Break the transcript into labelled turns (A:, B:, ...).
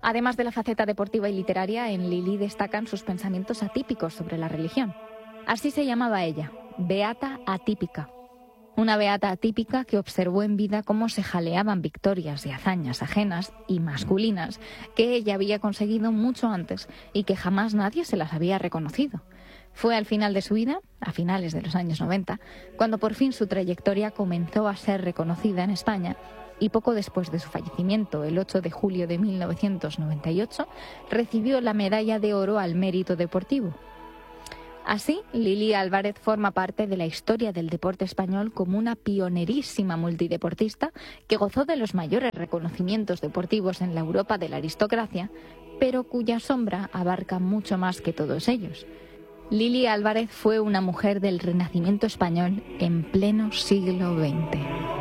A: Además de la faceta deportiva y literaria, en Lili destacan sus pensamientos atípicos sobre la religión. Así se llamaba ella, beata atípica. Una beata atípica que observó en vida cómo se jaleaban victorias y hazañas ajenas y masculinas que ella había conseguido mucho antes y que jamás nadie se las había reconocido. Fue al final de su vida, a finales de los años 90, cuando por fin su trayectoria comenzó a ser reconocida en España y poco después de su fallecimiento, el 8 de julio de 1998, recibió la Medalla de Oro al Mérito Deportivo. Así, Lili Álvarez forma parte de la historia del deporte español como una pionerísima multideportista que gozó de los mayores reconocimientos deportivos en la Europa de la aristocracia, pero cuya sombra abarca mucho más que todos ellos. Lili Álvarez fue una mujer del Renacimiento español en pleno siglo XX.